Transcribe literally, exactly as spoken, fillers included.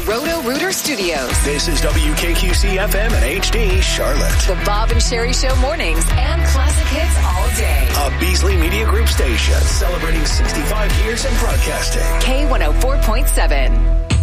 Roto-Rooter Studios. This is W K Q C F M and H D Charlotte. The Bob and Sherry Show mornings and classic hits all day. A Beasley Media Group station celebrating sixty-five years in broadcasting. K one oh four point seven.